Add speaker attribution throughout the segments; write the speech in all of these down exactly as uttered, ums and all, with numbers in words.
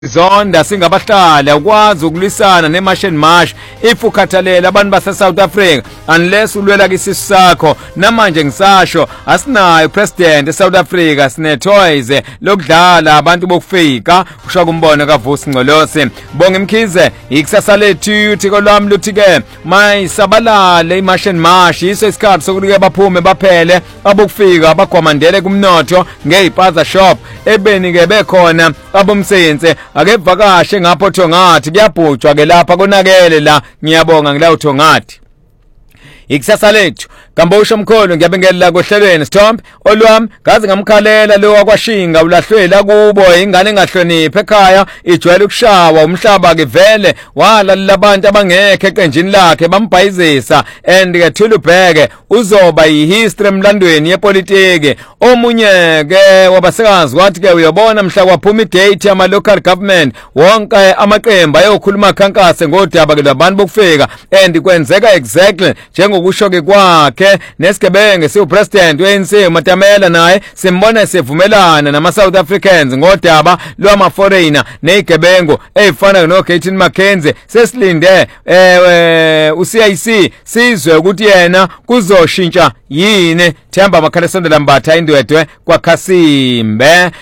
Speaker 1: Zonda singabahlali ukwazi ukulwisana neMartian Marsh if ukhathalela abantu base South Africa unless ulwela kisisu sakho. Namanje ngisasho asinayo president eSouth Africa sine toys lokudlala abantu bokufika usho kumbona kaVusi Ngcolose. Bonge Mkhize ikusasa lethu uthiko lwami luthi ke mayisabalale iMartian Marsh iso isikhathi sokuke baphume baphele abokufika abagwamandele kumnotho ngeyipaza shop ebeni ke bekhona abomsebenzi ake vakashe ngapho Thongathi kuyabhujwa ke lapha konakele la ngiyabonga ngila uThongathi ikusasa lethu Gambosha Mkholo ngiyabengela kohlelweni Sithombe olwami ngaze ngamkhalela lo wakwashinga ulahlwela kubo ingane engahloniphe ekhaya ijwayele ukushawa umhlaba ke vele wala labantu abangekho eqenjini lakhe bambhayizisa and ke Thulubheke uzoba yihistory emlandweni yepolitiki. Omunye ke wabasekazi wathi ke uyabona mhla kwaphuma idate yama local government wonke amaqembu ayokhuluma khankase ngodaba ke labantu bokufika and kwenzeka exactly njengokusho ke kwakhe nesigebenge siupresident we A N C Matamela naye simbona sevumelana nama South Africans ngodaba lwama foreigner nezigebengu ezifana no Gaten Mackenzie sesilinde eh u C I C sizwe ukuthi yena kuzoshintsha yini Themba Makhalesondela Mbatha indwedwe kwaKhasimbe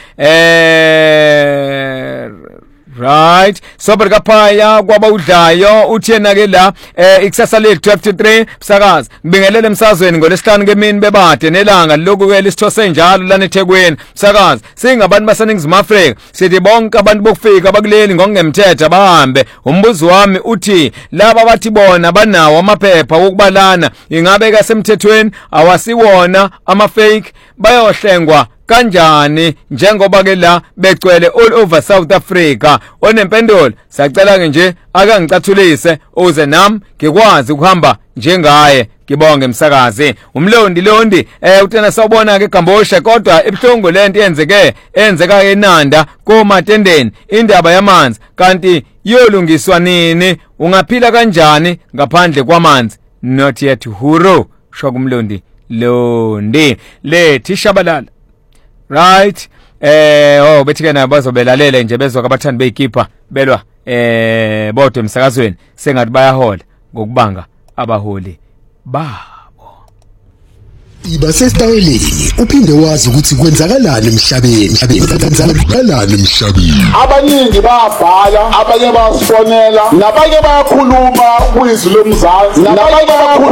Speaker 1: eh right sober kaphaya kwaba udlayo uthena ke la eh ikusasa lethu twelve to three msakazi ngibingelele emsazweni ngolesihlanu kemini bebade nelanga lokhu ke lisithose njalo lana eThekwini msakazi singabantu baseNingizimu Afrika sithi bonke abantu bokufika bakuleli ngokungemthetho bahambe. Umbuzo wami uthi laba bathi bona banawo amaphepha wokubalana ingabe ka semthethweni awasiwona ama fake bayohlengwa kanjani njengoba ke la begcwele all over South Africa? Onempendulo sacela ke nje ake ngicathulise uze nami ngikwazi ukuhamba njengaye. Ngibonge msakazi umlondi londi eh utena sawubona ke Gambosha kodwa ebhlungu lento yenzeke enzeka eNanda koMatendeni indaba yamanzi kanti yolungiswa nini ungaphila kanjani ngaphandle kwamanzi? Not yet huro sho kumlondi londi lethi shabalala right eh oh bethike nabo bazobelalele nje bezwa kabathandi beyikipa belwa eh bodwe emsakazweni sengathi bayahola ngokubanga abaholi babo.
Speaker 2: Iba sesitayeleni uphinde wazi ukuthi kwenzakalani emhlabeni kwenzakalani emhlabeni.
Speaker 3: Abaningi bayabhala, abanye bayasifonela, nabanye bayakhuluma kwizwi lomzansi, nabanye bayakhuluma